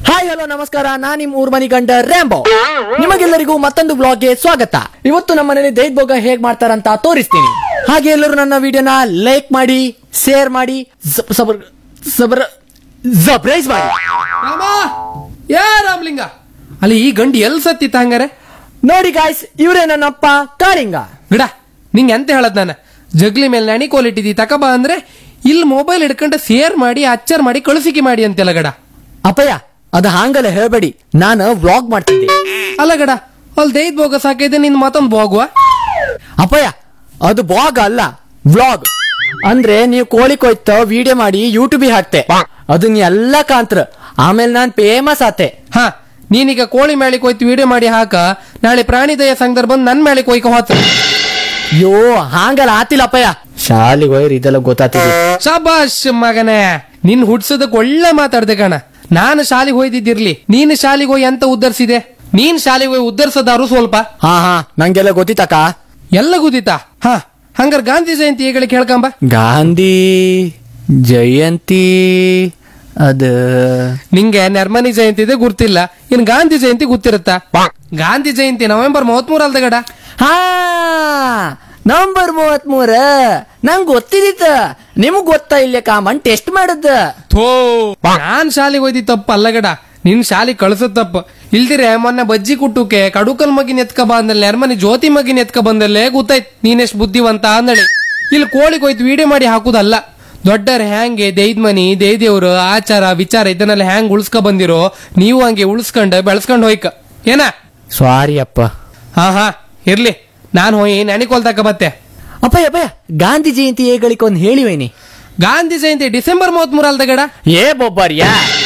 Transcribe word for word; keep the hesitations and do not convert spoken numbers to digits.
Hi hello ನಮಸ್ಕಾರ, ನಾನ್ ನಿಮ್ ಊರ್ ಮನಿ ಗಂಡ ರ್ಯಾಂಬೋ. ನಿಮಗೆಲ್ಲರಿಗೂ ಮತ್ತೊಂದು ಬ್ಲಾಗ್ಗೆ ಸ್ವಾಗತ. ಇವತ್ತು ನಮ್ಮ ಮನೇಲಿ ದೈದ್ ಭೋಗ ಹೇಗ್ ಮಾಡ್ತಾರಂತ ತೋರಿಸ್ತೀನಿ. ಹಾಗೆ ಎಲ್ಲರೂ ನನ್ನ ವಿಡಿಯೋನ ಲೈಕ್ ಮಾಡಿ, ಶೇರ್ ಮಾಡಿ, ಸರ್ಪ್ರೈಸ್ ಮಾಡಿ. ರಾಮ ಯಾ ರಾಮಲಿಂಗ ಅಲ್ಲಿ ಈ ಗಂಡಿ ಎಲ್ ಸತ್ತಿತ್ತ ಹಂಗಾರೆ? ನೋಡಿ ಗಾಯ್ಸ್, ಇವರೇ ನನ್ನಪ್ಪ ಕಾಳಿಂಗ. ಗಿಡ ನಿಂಗೆ ಎಂತ ಹೇಳದ್ ನಾನು, ಜಗ್ಲಿ ಮೇಲೆ ನಣಿ ಕೋಲಿಟ್ಟಿದ್ದಿ ತಕಬ ಅಂದ್ರೆ ಇಲ್ಲಿ ಮೊಬೈಲ್ ಹಿಡ್ಕೊಂಡ ಶೇರ್ ಮಾಡಿ ಅಚ್ಚರ್ ಮಾಡಿ ಕಳುಸಿಕೆ ಮಾಡಿ ಅಂತೆಲ್ಲ ಗಡ. ಅಪ್ಪಯ್ಯ, ಅದು ಹಾಂಗಲ್ಲ ಹೇಳ್ಬೇಡಿ, ನಾನು ವ್ಲಾಗ್ ಮಾಡ್ತಿದ್ದೆ. ಅಲ್ಲ ಗಡ, ಅಲ್ಲಿ ದೈದ್ ಭೋಗ ಸಾಕೈತೆ ನಿನ್ ಮತ್ತೊಂದು ಭೋಗುವ. ಅಪ್ಪಯ್ಯ, ಅದು ಬ್ಲಾಗ್ ಅಲ್ಲ, ವ್ಲಾಗ್. ಅಂದ್ರೆ ನೀವು ಕೋಳಿ ಕೊಯ್ತ ವಿಡಿಯೋ ಮಾಡಿ ಯೂಟ್ಯೂಬ್ ಹಾಕ್ತೆ, ಅದನ್ನ ಎಲ್ಲ ಕಾಂತ್ರ. ಆಮೇಲೆ ನಾನ್ ಫೇಮಸ್ ಆತೆ. ಹಾ, ನೀನೀಗ ಕೋಳಿ ಮೇಳಿಗೆ ಹೋಯ್ತು ವಿಡಿಯೋ ಮಾಡಿ ಹಾಕ, ನಾಳೆ ಪ್ರಾಣಿ ದಯ ಸಂಘದಲ್ಲಿ ಬಂದು ನನ್ ಮೇಳಿಗೆ ಹೋಯ್ಕ ಹೋತ. ಯೋ ಹಾಂಗಲ್ಲ ಆತಿಲ್ಲ ಅಪ್ಪಯ್ಯ, ಶಾಲಿಗೆ ಹೋಯ್ರಿ ಇದೆಲ್ಲ ಗೊತ್ತಾಗ್ತಿದೆ. ಶಾಬಾಷ್ ಮಗನೇ, ನಿನ್ ಹುಡ್ಸೋದಕ್ ಒಳ್ಳೆ ಮಾತಾಡ್ದೆ ಕಣ. ನಾನು ಶಾಲೆಗೆ ಹೋಯ್ದಿದ್ದಿರ್ಲಿ, ನೀನು ಶಾಲೆಗೆ ಹೋಗಿ ಎಂತ ಉದ್ದರ್ಸಿದೆ? ನೀನ್ ಶಾಲೆಗೆ ಹೋಗಿ ಉದ್ದರ್ಸದಾರು ಸ್ವಲ್ಪ. ಹಾ ಹಾ ನಂಗೆಲ್ಲ ಗೊತ್ತಿತ್ತಕ್ಕ. ಎಲ್ಲ ಗೊತ್ತಿತ್ತಾ? ಹಾ, ಹಂಗಾರ ಗಾಂಧಿ ಜಯಂತಿ ಹೇಳಿ ಕೇಳ್ಕಂಬ. ಗಾಂಧಿ ಜಯಂತಿ ಅದ ನಿಂಗೆ ನರ್ಮನಿ ಜಯಂತಿ ಇದೆ ಗುರ್ತಿಲ್ಲ, ಇನ್ ಗಾಂಧಿ ಜಯಂತಿ ಗೊತ್ತಿರುತ್ತಾ? ಗಾಂಧಿ ಜಯಂತಿ ನವೆಂಬರ್ ಮೂವತ್ ಮೂರ ಅಲ್ದ ಗಡ. ಹಾ, ನವೆಂಬರ್ ಮೂವತ್ ಮೂರ ನಂಗ್ ಗೊತ್ತಿದಿತ್ತ. ನಿಮಗ್ ಗೊತ್ತಾ ಇಲ್ಲ ಕಾಮನ್ ಟೆಸ್ಟ್ ಮಾಡದ. ಥೋ, ನಾನ್ ಶಾಲೆಗೆ ಹೋಯ್ದಿ ತಪ್ಪ ಅಲ್ಲ ಗಡ, ನಿನ್ ಶಾಲೆ ಕಳ್ಸದ್ ತಪ್ಪ. ಇಲ್ದಿರೆ ಮೊನ್ನೆ ಬಜ್ಜಿ ಕುಟ್ಟುಕೆ ಕಡುಕಲ್ ಮಗಿನ ಎತ್ಕ ಬಂದಲ್ಲಿ ನರ್ಮನಿ ಜ್ಯೋತಿ ಮಗಿನ ಎತ್ಕ ಬಂದಲ್ಲೇ ಗೊತ್ತಾಯ್ತು ನೀನೆಷ್ಟ್ ಬುದ್ಧಿವಂತ ಅಂದಳಿ. ಇಲ್ಲಿ ಕೋಳಿಗೆ ಹೋಯ್ತು ವಿಡಿಯೋ ಮಾಡಿ ಹಾಕುದಲ್ಲ. ದೊಡ್ಡರ ಹ್ಯಾಂಗೆ ದೈದ್ ಮನಿ ದೈದೇವ್ರು ಆಚಾರ ವಿಚಾರ ಇದನ್ನೆಲ್ಲ ಹ್ಯಾಂಗ್ ಉಳ್ಸ್ಕ ಬಂದಿರೋ, ನೀವು ಹಂಗೆ ಉಳ್ಸ್ಕೊಂಡ ಬೆಳ್ಸ್ಕೊಂಡ್ ಹೋಯ್ಕ ಏನ. ಸಾರಿ ಅಪ್ಪ. ಹಾ ಹಾ ಇರ್ಲಿ, ನಾನ್ ಹೋಗಿ ನೆನಿಕೋಲ್ ತಕ ಬತ್ತೆ. ಅಪ್ಪಯ್ಯ ಅಪ್ಪಯ್ಯ, ಗಾಂಧಿ ಜಯಂತಿ ಹೇಗಳಿಕೊಂದ್ ಹೇಳಿವೇನಿ. ಗಾಂಧಿ ಜಯಂತಿ ಡಿಸೆಂಬರ್ ಮೂವತ್ ಮೂರ ಅಲ್ದ ಗಡ. ಏ ಬೊಬ್ಬರ್ಯಾ